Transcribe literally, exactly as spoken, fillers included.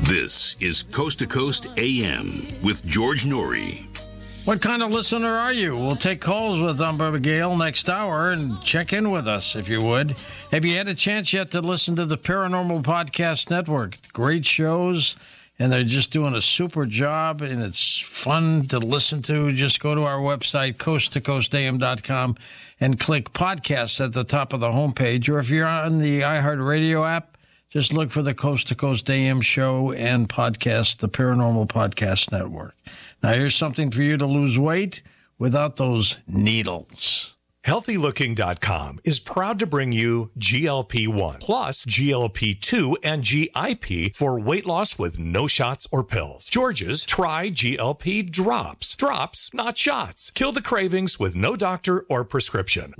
This is Coast to Coast A M with George Noory. What kind of listener are you? We'll take calls with Umber Gale next hour and check in with us, if you would. Have you had a chance yet to listen to the Paranormal Podcast Network? Great shows, and they're just doing a super job, and it's fun to listen to. Just go to our website, coast to coast a m dot com, and click podcasts at the top of the homepage. Or if you're on the iHeartRadio app, just look for the Coast to Coast A M show and podcast, the Paranormal Podcast Network. Now, here's something for you to lose weight without those needles. Healthy Looking dot com is proud to bring you G L P one plus G L P two and G I P for weight loss with no shots or pills. George's Try G L P Drops. Drops, not shots. Kill the cravings with no doctor or prescription.